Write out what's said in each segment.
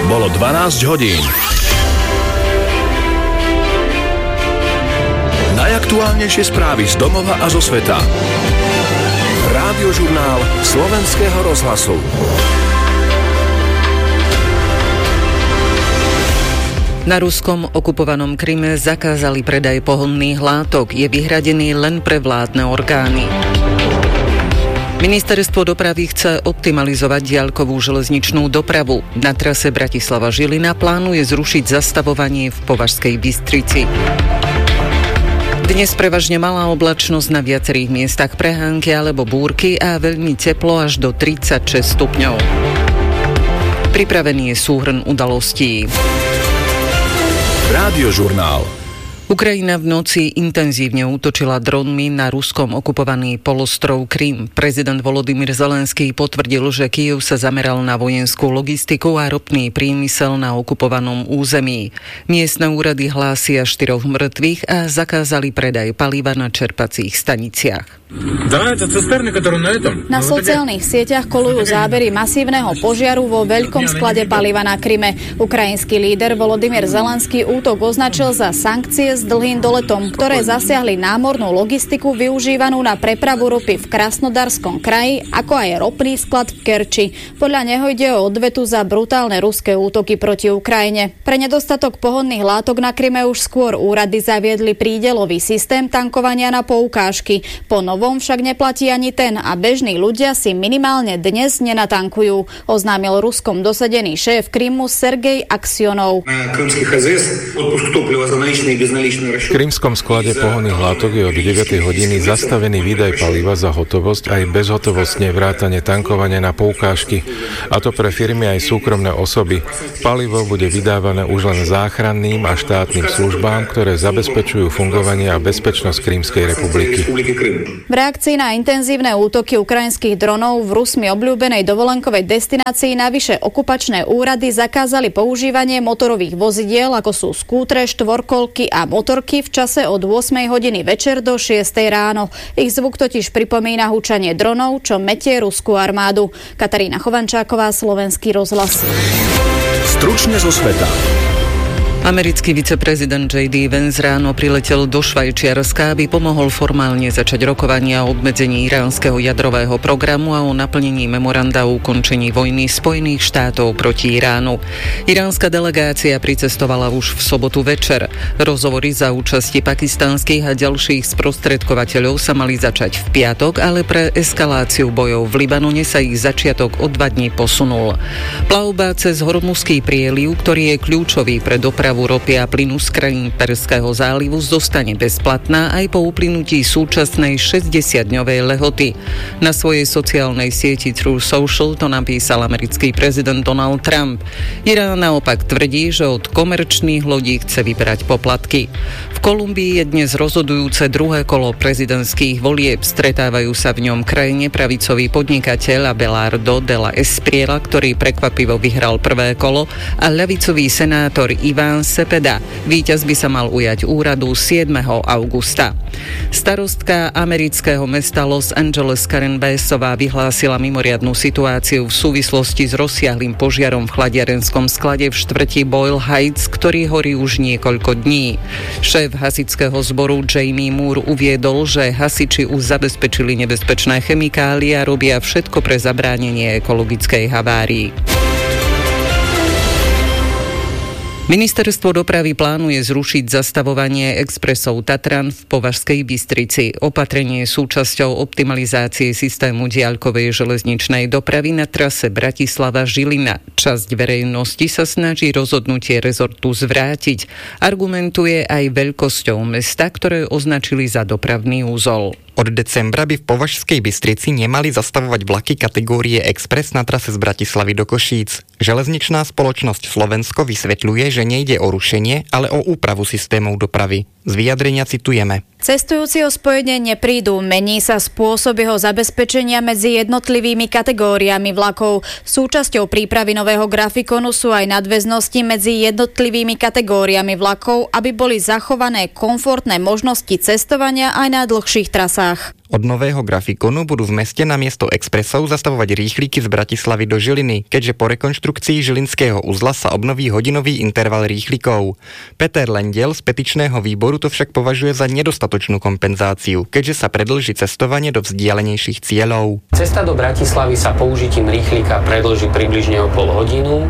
Bolo 12 hodín. Najaktuálnejšie správy z domova a zo sveta. Rádiožurnál Slovenského rozhlasu. Na ruskom okupovanom Kryme zakázali predaj pohonných látok. Je vyhradený len pre vládne orgány. Ministerstvo dopravy chce optimalizovať diaľkovú železničnú dopravu. Na trase Bratislava-Žilina plánuje zrušiť zastavovanie v Považskej Bystrici. Dnes prevažne malá oblačnosť, na viacerých miestach prehánky alebo búrky a veľmi teplo až do 36 stupňov. Pripravený je súhrn udalostí. Rádiožurnál. Ukrajina v noci intenzívne útočila dronmi na ruskom okupovaný polostrov Krym. Prezident Volodymyr Zelenský potvrdil, že Kyjev sa zameral na vojenskú logistiku a ropný priemysel na okupovanom území. Miestne úrady hlásia 4 mŕtvych a zakázali predaj paliva na čerpacích staniciach. Na sociálnych sieťach kolujú zábery masívneho požiaru vo veľkom sklade paliva na Kryme. Ukrajinský líder Volodymyr Zelenský útok označil za sankcie s dlhým doletom, ktoré zasiahli námornú logistiku využívanú na prepravu ropy v Krasnodarskom kraji, ako aj ropný sklad v Kerči. Podľa neho ide o odvetu za brutálne ruské útoky proti Ukrajine. Pre nedostatok pohonných látok na Kryme už skôr úrady zaviedli prídelový systém tankovania na poukážky. Po novom však neplatí ani ten a bežní ľudia si minimálne dnes nenatankujú, oznámil Ruskom dosadený šéf Krymu Sergej Aksionov. V krymskom sklade pohonných látok je od 9 hodiny zastavený výdaj paliva za hotovosť aj bezhotovostne vrátane tankovania na poukážky, a to pre firmy aj súkromné osoby. Palivo bude vydávané už len záchranným a štátnym službám, ktoré zabezpečujú fungovanie a bezpečnosť Krymskej republiky. V reakcii na intenzívne útoky ukrajinských dronov v Rusmi obľúbenej dovolenkovej destinácii navyše okupačné úrady zakázali používanie motorových vozidiel, ako sú skútre, štvorkolky a motorky v čase od 8 hodiny večer do 6 ráno. Ich zvuk totiž pripomína hučanie dronov, čo metie ruskú armádu. Katarína Chovančáková, Slovenský rozhlas. Stručne zo sveta. Americký viceprezident J.D. Vance ráno priletel do Švajčiarska, aby pomohol formálne začať rokovania o obmedzení iránskeho jadrového programu a o naplnení memoranda o ukončení vojny Spojených štátov proti Iránu. Iránska delegácia pricestovala už v sobotu večer. Rozhovory za účasti pakistanských a ďalších sprostredkovateľov sa mali začať v piatok, ale pre eskaláciu bojov v Libanone sa ich začiatok o 2 dní posunul. Plavba cez Hormuzský prieliv, ktorý je kľúčový pre dopravu ropy a plynu z krajín Perzského zálivu, zostane bezplatná aj po uplynutí súčasnej 60-dňovej lehoty. Na svojej sociálnej sieti Truth Social to napísal americký prezident Donald Trump. Irán naopak tvrdí, že od komerčných lodí chce vyberať poplatky. V Kolumbii je dnes rozhodujúce druhé kolo prezidentských volieb. Stretávajú sa v ňom krajine pravicový podnikateľ Abelardo de la Espriela, ktorý prekvapivo vyhral prvé kolo, a ľavicový senátor Iván Cepeda. Víťaz by sa mal ujať úradu 7. augusta. Starostka amerického mesta Los Angeles Karen Bassová vyhlásila mimoriadnu situáciu v súvislosti s rozsiahlym požiarom v chladiarenskom sklade v štvrti Boyle Heights, ktorý horí už niekoľko dní. Šéf hasičského zboru Jamie Moore uviedol, že hasiči už zabezpečili nebezpečné chemikálie a robia všetko pre zabránenie ekologickej havárii. Ministerstvo dopravy plánuje zrušiť zastavovanie expresov Tatran v Považskej Bystrici. Opatrenie je súčasťou optimalizácie systému diaľkovej železničnej dopravy na trase Bratislava-Žilina. Časť verejnosti sa snaží rozhodnutie rezortu zvrátiť. Argumentuje aj veľkosťou mesta, ktoré označili za dopravný úzol. Od decembra by v Považskej Bystrici nemali zastavovať vlaky kategórie Express na trase z Bratislavy do Košíc. Železničná spoločnosť Slovensko vysvetľuje, že nejde o rušenie, ale o úpravu systémov dopravy. Z vyjadrenia citujeme. Cestujúci o spojenie neprídu, mení sa spôsob jeho zabezpečenia medzi jednotlivými kategóriami vlakov. Súčasťou prípravy nového grafikonu sú aj nadväznosti medzi jednotlivými kategóriami vlakov, aby boli zachované komfortné možnosti cestovania aj na dlhších trasách. Od nového grafikonu budú v meste namiesto expresov zastavovať rýchliky z Bratislavy do Žiliny, keďže po rekonštrukcii žilinského uzla sa obnoví hodinový interval rýchlikov. Peter Lendel z petičného výboru to však považuje za nedostatočnú kompenzáciu, keďže sa predĺži cestovanie do vzdialenejších cieľov. Cesta do Bratislavy sa použitím rýchlika predĺži približne o pol hodinu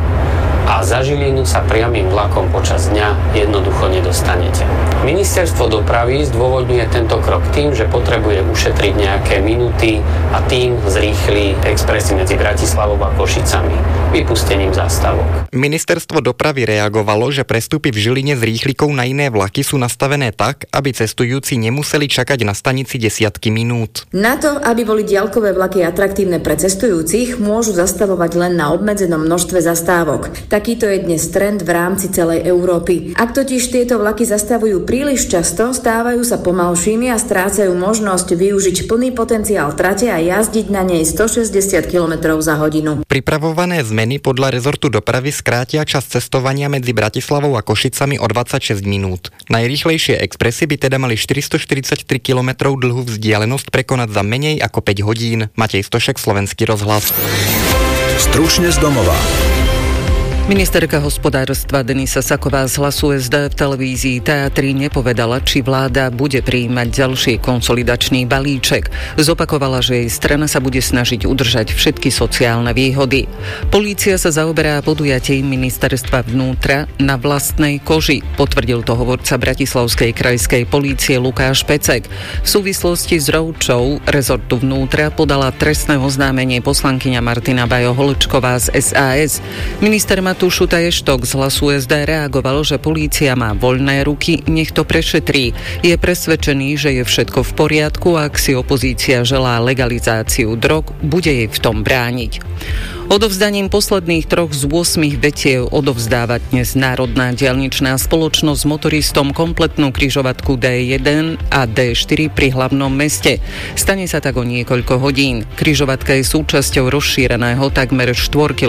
a za Žilinu sa priamym vlakom počas dňa jednoducho nedostanete. Ministerstvo dopravy zdôvodňuje tento krok tým, že potrebuje ušetriť nejaké minúty a tým zrýchli expresy medzi Bratislavou a Košicami vypustením zastávok. Ministerstvo dopravy reagovalo, že prestupy v Žiline z rýchlikov na iné vlaky sú nastavené tak, aby cestujúci nemuseli čakať na stanici desiatky minút. Na to, aby boli diaľkové vlaky atraktívne pre cestujúcich, môžu zastavovať len na obmedzenom množstve zastávok. Takýto je dnes trend v rámci celej Európy. Ak totiž tieto vlaky zastavujú príliš často, stávajú sa pomalšími a strácajú možnosť využiť plný potenciál trate a jazdiť na nej 160 km za hodinu. Pripravované zmeny podľa rezortu dopravy skrátia čas cestovania medzi Bratislavou a Košicami o 26 minút. Najrýchlejšie expresy by teda mali 443 km dlhú vzdialenosť prekonať za menej ako 5 hodín. Matej Stošek, Slovenský rozhlas. Stručne z domova. Ministerka hospodárstva Denisa Saková z Hlasu SD v televízii Teatri nepovedala, či vláda bude prijímať ďalší konsolidačný balíček. Zopakovala, že jej strana sa bude snažiť udržať všetky sociálne výhody. Polícia sa zaoberá podujatím ministerstva vnútra na vlastnej koži, potvrdil to hovorca Bratislavskej krajskej polície Lukáš Pecek. V súvislosti s roučou rezortu vnútra podala trestné oznámenie poslankyňa Martina Bajo-Holčková z SAS. Minister Matúš Šutaj-Eštok z Hlasu SD reagoval, že polícia má voľné ruky, nech to prešetrí. Je presvedčený, že je všetko v poriadku a ak si opozícia želá legalizáciu drog, bude jej v tom brániť. Odovzdaním posledných 3 z 8 vetiev odovzdáva dnes Národná diaľničná spoločnosť motoristom kompletnú križovatku D1 a D4 pri hlavnom meste. Stane sa tak o niekoľko hodín. Križovatka je súčasťou rozšíreného takmer 4